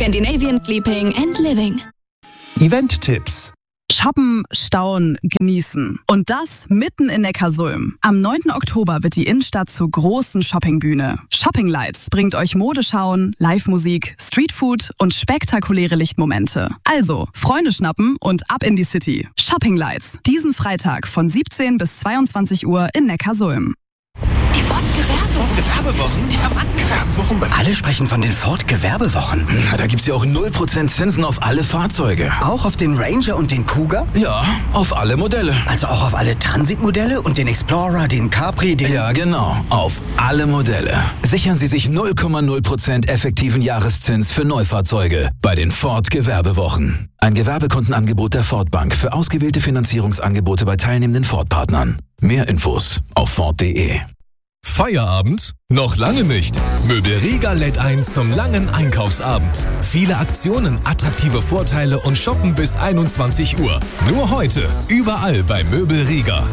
Scandinavian Sleeping and Living. Event-Tipps. Shoppen, staunen, genießen. Und das mitten in Neckarsulm. Am 9. Oktober wird die Innenstadt zur großen Shoppingbühne. Shopping Lights bringt euch Modeschauen, Live-Musik, Streetfood und spektakuläre Lichtmomente. Also, Freunde schnappen und ab in die City. Shopping Lights. Diesen Freitag von 17 bis 22 Uhr in Neckarsulm. Die Ford-Gewerbewochen? Die Gewerbewochen? Alle sprechen von den Ford-Gewerbewochen. Na, da gibt's ja auch 0% Zinsen auf alle Fahrzeuge. Auch auf den Ranger und den Kuga? Ja, auf alle Modelle. Also auch auf alle Transit-Modelle und den Explorer, den Capri, den... Ja, genau. Auf alle Modelle. Sichern Sie sich 0,0% effektiven Jahreszins für Neufahrzeuge bei den Ford-Gewerbewochen. Ein Gewerbekundenangebot der Ford Bank für ausgewählte Finanzierungsangebote bei teilnehmenden Ford-Partnern. Mehr Infos auf Ford.de. Feierabend? Noch lange nicht. Möbel Riga lädt ein zum langen Einkaufsabend. Viele Aktionen, attraktive Vorteile und Shoppen bis 21 Uhr. Nur heute, überall bei Möbel Riga.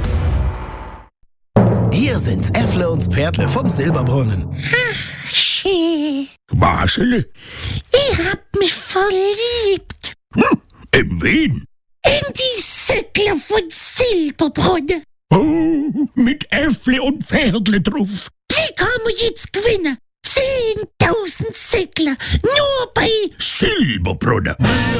Hier sind's Äffle und Pferdle vom Silberbrunnen. Ach, schön. Marcel? Ich hab mich verliebt. In wen? In die Säckler von Silberbrunn. Oh, mit Äffle und Pferdle drauf. Die kann man jetzt gewinnen. 10.000 Säckler. Nur bei Silberbrunn.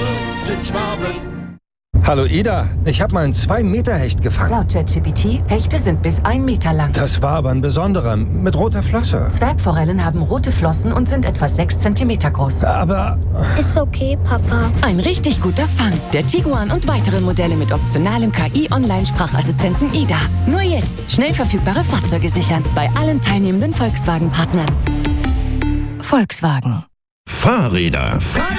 Hallo Ida, ich habe mal einen 2-Meter-Hecht gefangen. Laut ChatGPT, Hechte sind bis 1 Meter lang. Das war aber ein besonderer, mit roter Flosse. Zwergforellen haben rote Flossen und sind etwa 6 Zentimeter groß. Aber... Ist okay, Papa. Ein richtig guter Fang. Der Tiguan und weitere Modelle mit optionalem KI-Online-Sprachassistenten Ida. Nur jetzt schnell verfügbare Fahrzeuge sichern. Bei allen teilnehmenden Volkswagen-Partnern. Volkswagen. Fahrräder.